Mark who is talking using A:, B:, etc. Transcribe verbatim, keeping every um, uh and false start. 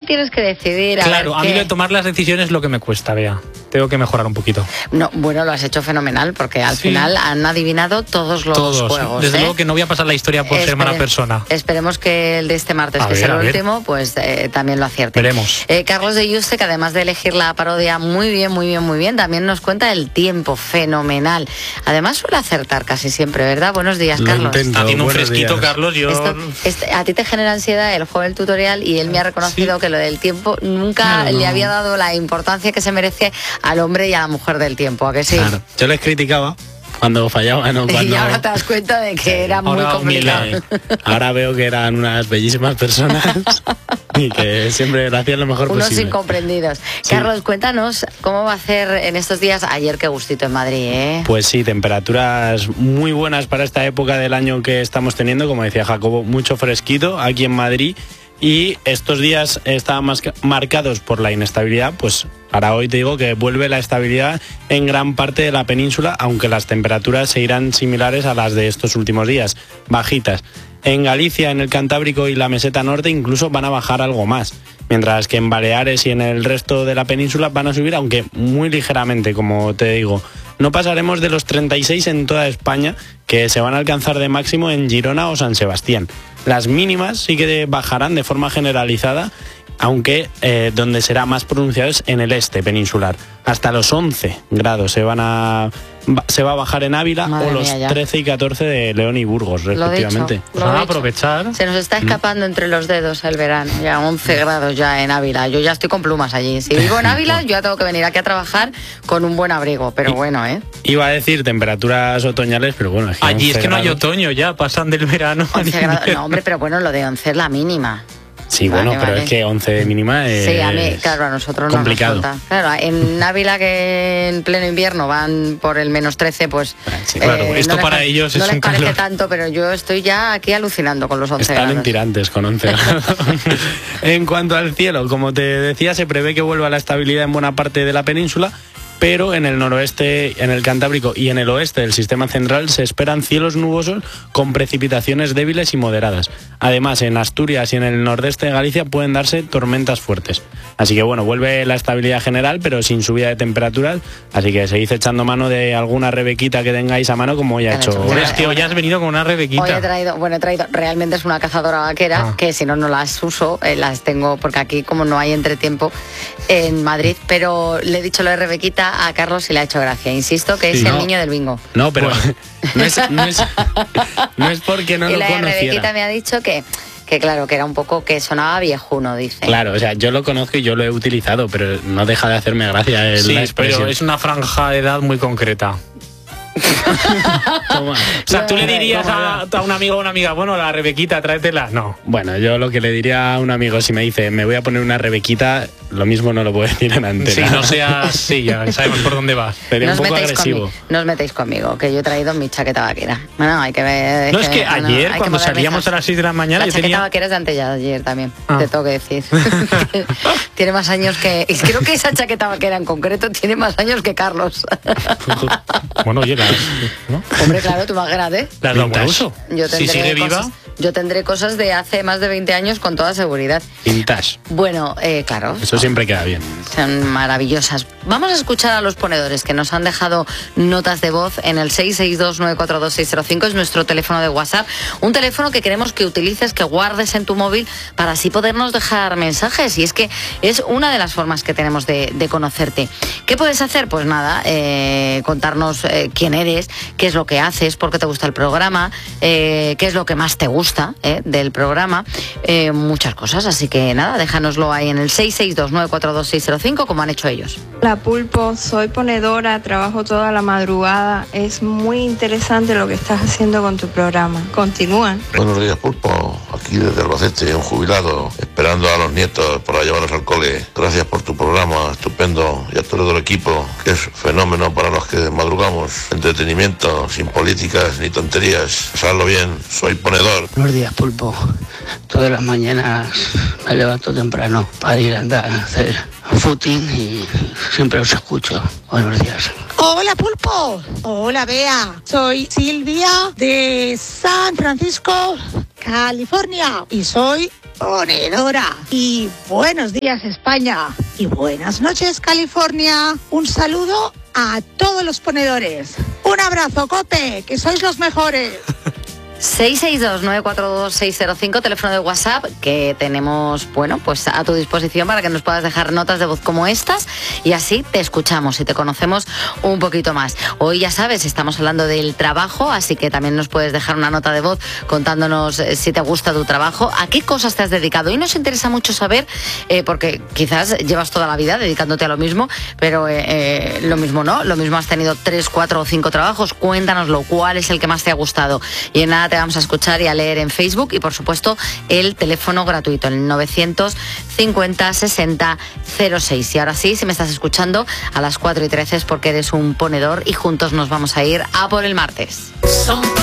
A: tienes que decidir. A
B: claro,
A: ver
B: a
A: qué...
B: mí lo de tomar las decisiones es lo que me cuesta, Bea. Tengo que mejorar un poquito.
A: No, bueno, lo has hecho fenomenal, porque al
B: sí.
A: final han adivinado todos los
B: todos.
A: juegos.
B: Desde
A: ¿eh?
B: luego que no voy a pasar la historia por
A: Espere,
B: ser mala persona.
A: Esperemos que el de este martes,
B: a
A: que
B: ver,
A: es el
B: a
A: último,
B: ver.
A: pues eh, también lo acierte.
B: Veremos.
A: Eh, Carlos de Yuste, que además de elegir la parodia muy bien, muy bien, muy bien, también nos cuenta el tiempo, fenomenal. Además suele acertar casi siempre, ¿verdad? Buenos días,
C: Lo
A: Carlos.
C: intento.
B: Está haciendo un
C: Buenos
B: fresquito,
C: días.
B: Carlos. Yo...
A: Esto, este, a ti te genera ansiedad el juego del tutorial y él me ha reconocido
B: Sí.
A: que lo del tiempo nunca
B: Claro,
A: le
B: no.
A: había dado la importancia que se merece al hombre y a la mujer del tiempo, ¿a que sí?
C: Claro. Yo les criticaba cuando fallaban o cuando...
A: Y ahora te das cuenta de que
C: Sí.
A: era muy
B: Ahora
A: complicado.
B: humilde.
C: Ahora veo que eran unas bellísimas personas y que siempre lo hacían lo mejor
A: Unos
C: posible.
A: incomprendidos.
C: Sí.
A: Carlos, cuéntanos cómo va a hacer en estos días. Ayer qué gustito en Madrid, ¿eh?
C: Pues sí, temperaturas muy buenas para esta época del año que estamos teniendo, como decía Jacobo, mucho fresquito aquí en Madrid. Y estos días estaban más marcados por la inestabilidad, pues ahora hoy te digo que vuelve la estabilidad en gran parte de la península, aunque las temperaturas seguirán similares a las de estos últimos días, bajitas. En Galicia, en el Cantábrico y la Meseta Norte incluso van a bajar algo más, mientras que en Baleares y en el resto de la península van a subir, aunque muy ligeramente, como te digo. No pasaremos de los treinta y seis en toda España, que se van a alcanzar de máximo en Girona o San Sebastián. Las mínimas sí que bajarán de forma generalizada, aunque eh, donde será más pronunciado es en el este peninsular. Hasta los once grados se van a se va a bajar en Ávila.
A: Madre
C: o los
A: mía, ya.
C: trece y catorce de León y Burgos,
A: Lo
C: respectivamente.
A: dicho.
B: Pues
A: Lo
B: van a
A: dicho.
B: aprovechar.
A: Se nos está escapando entre los dedos el verano. Ya once grados ya en Ávila. Yo ya estoy con plumas allí. Si vivo en Ávila, yo ya tengo que venir aquí a trabajar con un buen abrigo. Pero bueno, ¿eh?
C: Iba a decir temperaturas otoñales, pero bueno, es que
B: Allí es
C: once
B: que no hay
C: grados.
B: otoño ya, pasan del verano al
A: once grados.
B: invierno.
A: No, hombre, pero bueno, lo de once es la mínima.
C: Sí,
A: Vale,
C: bueno, pero
A: vale.
C: es que once de mínima es
A: Sí, a mí, claro, a nosotros
C: complicado.
A: nos resulta. Claro, en Ávila, que en pleno invierno van por el menos trece, pues...
C: Sí,
B: claro, esto
A: les
B: para
A: pa-
B: ellos
A: no
B: es
A: les
B: un
A: parece
B: calor.
A: tanto, pero yo estoy ya aquí alucinando con los once
C: Están
A: grados.
C: en tirantes con once grados. En cuanto al cielo, como te decía, se prevé que vuelva la estabilidad en buena parte de la península, pero en el noroeste, en el Cantábrico y en el oeste del sistema central se esperan cielos nubosos con precipitaciones débiles y moderadas. Además, en Asturias y en el nordeste de Galicia pueden darse tormentas fuertes. Así que bueno, vuelve la estabilidad general, pero sin subida de temperaturas. Así que seguid echando mano de alguna rebequita que tengáis a mano, como hoy ha
A: Han
C: hecho.
A: hecho
B: Hombre,
A: una-
B: es que hoy has venido con una rebequita.
A: Hoy he traído, bueno, he traído, realmente es una cazadora vaquera,
B: Ah.
A: que si no, no las uso, eh, las tengo, porque aquí como no hay entretiempo en Madrid, pero le he dicho lo de Rebequita a Carlos y le ha hecho gracia. Insisto que es
C: Sí,
A: el
C: no.
A: niño del bingo.
C: No, pero no, es, no, es, no es porque no
A: y
C: lo
A: la de Rebequita
C: conociera.
A: me ha dicho que, que claro, que era un poco, que sonaba viejuno, dice.
C: Claro, o sea, yo lo conozco y yo lo he utilizado, pero no deja de hacerme gracia el,
B: Sí,
C: la expresión.
B: pero es una franja de edad muy concreta.
C: Toma.
B: O sea, tú le dirías a, a un amigo o una amiga, bueno, la rebequita, tráetela. No.
C: Bueno, yo lo que le diría a un amigo si me dice me voy a poner una rebequita, lo mismo no lo puedo decir en antena.
B: Si no seas, sí, ya sabemos por dónde vas.
C: Sería
A: No
C: un
A: os,
C: poco
A: metéis
C: agresivo.
A: conmigo, no os metéis conmigo, que yo he traído mi chaqueta vaquera. Bueno, hay que ver.
B: No, es que
A: no,
B: ayer,
A: hay
B: cuando
A: poner
B: salíamos
A: risas.
B: a las seis de la mañana,
A: La
B: yo
A: chaqueta
B: tenía...
A: vaquera es de antes ya, ayer también,
B: Ah.
A: te tengo que decir. Tiene más años que... y creo que esa chaqueta vaquera en concreto tiene más años que Carlos.
B: Bueno, oye, la, ¿no?
A: Hombre, claro, tú más grande.
B: ¿Le has dado buen
C: Vintage.
B: uso?
A: Yo
B: Si
A: tendré,
B: sigue viva...
A: cosas, yo tendré cosas de hace más de veinte años con toda seguridad.
C: Vintage.
A: Bueno, eh, claro.
C: Eso siempre queda bien.
A: Son maravillosas. Vamos a escuchar a los ponedores que nos han dejado notas de voz en el seis seis dos nueve cuatro dos seis cero cinco, es nuestro teléfono de WhatsApp. Un teléfono que queremos que utilices, que guardes en tu móvil para así podernos dejar mensajes. Y es que es una de las formas que tenemos de, de conocerte. ¿Qué puedes hacer? Pues nada, eh, contarnos eh, quién eres, qué es lo que haces, por qué te gusta el programa, eh, qué es lo que más te gusta eh, del programa, eh, muchas cosas. Así que nada, déjanoslo ahí en el seis seis dos nueve cuatro dos seis cero cinco como han hecho ellos.
D: Hola Pulpo, soy ponedora, trabajo toda la madrugada. Es muy interesante lo que estás haciendo con tu programa. Continúa.
E: Buenos días, Pulpo. Aquí desde Albacete, un jubilado, esperando a los nietos para llevarlos al cole. Gracias por tu programa, estupendo. Y a todo el equipo, que es fenómeno para los que madrugamos. Entretenimiento, sin políticas ni tonterías. Pasadlo bien, soy ponedor.
F: Buenos días, Pulpo. Todas las mañanas me levanto temprano para ir a andar a hacer footing y siempre os escucho. Buenos días.
G: Hola Pulpo, hola Bea, soy Silvia de San Francisco, California y soy ponedora. Y buenos días, España. Y buenas noches, California. Un saludo a todos los ponedores. Un abrazo, Cope, que sois los mejores.
A: seis seis dos, nueve cuatro dos, seis cero cinco, teléfono de WhatsApp que tenemos, bueno, pues a tu disposición para que nos puedas dejar notas de voz como estas y así te escuchamos y te conocemos un poquito más. Hoy ya sabes, estamos hablando del trabajo, así que también nos puedes dejar una nota de voz contándonos eh, si te gusta tu trabajo, a qué cosas te has dedicado. Y nos interesa mucho saber, eh, porque quizás llevas toda la vida dedicándote a lo mismo, pero eh, eh, lo mismo no, lo mismo has tenido tres, cuatro o cinco trabajos. Cuéntanoslo, cuál es el que más te ha gustado. Y en nada te vamos a escuchar y a leer en Facebook y por supuesto el teléfono gratuito, el novecientos cincuenta sesenta cero seis. Y ahora sí, si me estás escuchando a las cuatro y trece es porque eres un ponedor y juntos nos vamos a ir a por el martes.